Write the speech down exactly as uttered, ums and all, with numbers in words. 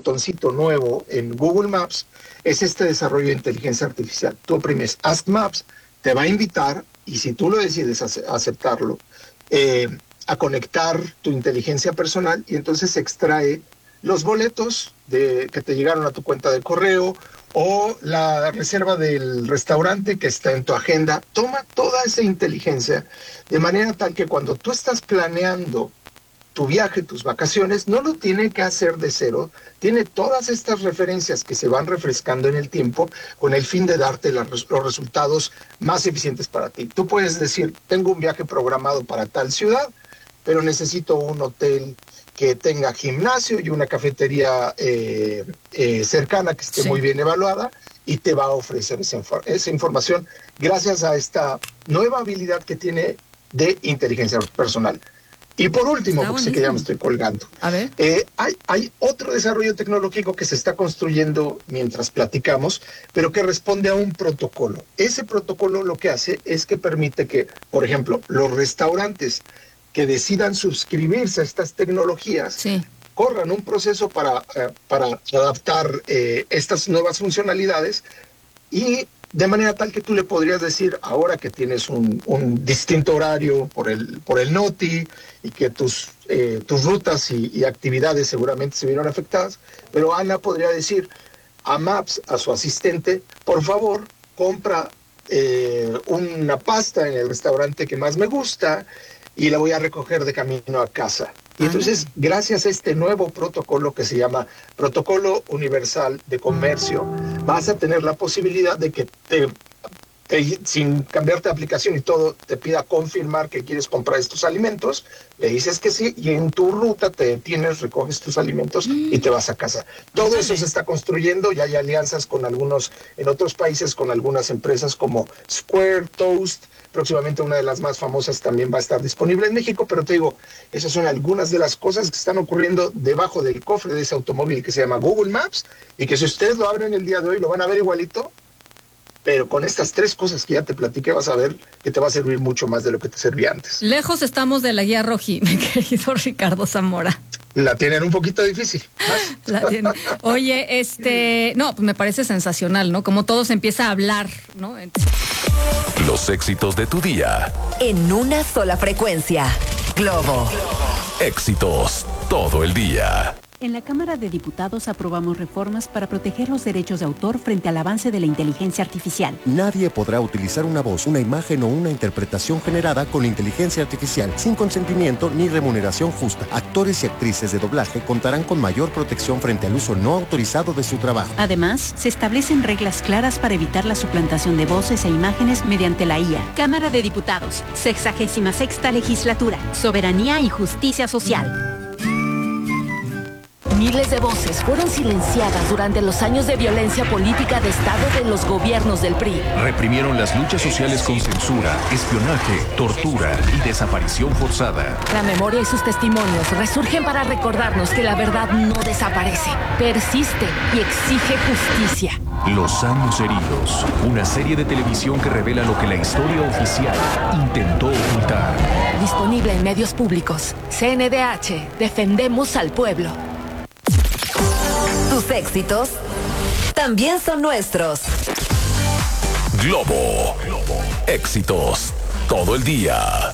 botoncito nuevo en Google Maps es este desarrollo de inteligencia artificial. Tú oprimes Ask Maps, te va a invitar, y si tú lo decides aceptarlo, eh, a conectar tu inteligencia personal, y entonces se extrae los boletos de, que te llegaron a tu cuenta de correo, o la reserva del restaurante que está en tu agenda. Toma toda esa inteligencia de manera tal que cuando tú estás planeando tu viaje, tus vacaciones, no lo tiene que hacer de cero, tiene todas estas referencias que se van refrescando en el tiempo con el fin de darte la, los resultados más eficientes para ti. Tú puedes decir, tengo un viaje programado para tal ciudad, pero necesito un hotel que tenga gimnasio y una cafetería eh, eh, cercana que esté sí. muy bien evaluada, y te va a ofrecer esa, esa información gracias a esta nueva habilidad que tiene de inteligencia personal. Y por último, está porque buenísimo. Sé que ya me estoy colgando, a ver. Eh, hay, hay otro desarrollo tecnológico que se está construyendo mientras platicamos, pero que responde a un protocolo. Ese protocolo lo que hace es que permite que, por ejemplo, los restaurantes que decidan suscribirse a estas tecnologías, sí. corran un proceso para, eh, para adaptar eh, estas nuevas funcionalidades, y de manera tal que tú le podrías decir, ahora que tienes un, un distinto horario por el, por el Noti, y que tus, eh, tus rutas y, y actividades seguramente se vieron afectadas, pero Ana podría decir a Maps, a su asistente, por favor, compra eh, una pasta en el restaurante que más me gusta, y la voy a recoger de camino a casa. Y entonces, gracias a este nuevo protocolo que se llama Protocolo Universal de Comercio, vas a tener la posibilidad de que te, te, sin cambiarte de aplicación y todo, te pida confirmar que quieres comprar estos alimentos, le dices que sí, y en tu ruta te detienes, recoges tus alimentos y te vas a casa. Todo eso se está construyendo, ya hay alianzas con algunos, en otros países, con algunas empresas como Square, Toast. Próximamente una de las más famosas también va a estar disponible en México, pero te digo, esas son algunas de las cosas que están ocurriendo debajo del cofre de ese automóvil que se llama Google Maps, y que si ustedes lo abren el día de hoy lo van a ver igualito, pero con estas tres cosas que ya te platiqué vas a ver que te va a servir mucho más de lo que te servía antes. Lejos estamos de la guía roji, mi querido Ricardo Zamora. La tienen un poquito difícil. La tienen. Oye, este, no, pues me parece sensacional, ¿no? Como todo se empieza a hablar, ¿no? Los éxitos de tu día. En una sola frecuencia. Globo. Éxitos todo el día. En la Cámara de Diputados aprobamos reformas para proteger los derechos de autor frente al avance de la inteligencia artificial. Nadie podrá utilizar una voz, una imagen o una interpretación generada con inteligencia artificial sin consentimiento ni remuneración justa. Actores y actrices de doblaje contarán con mayor protección frente al uso no autorizado de su trabajo. Además, se establecen reglas claras para evitar la suplantación de voces e imágenes mediante la I A. Cámara de Diputados, sexagésima sexta legislatura, soberanía y justicia social. Miles de voces fueron silenciadas durante los años de violencia política de Estado de los gobiernos del P R I. Reprimieron las luchas sociales con censura, espionaje, tortura y desaparición forzada. La memoria y sus testimonios resurgen para recordarnos que la verdad no desaparece, persiste y exige justicia. Los años heridos, una serie de televisión que revela lo que la historia oficial intentó ocultar. Disponible en medios públicos. C N D H, defendemos al pueblo. Tus éxitos también son nuestros. Globo. Éxitos todo el día.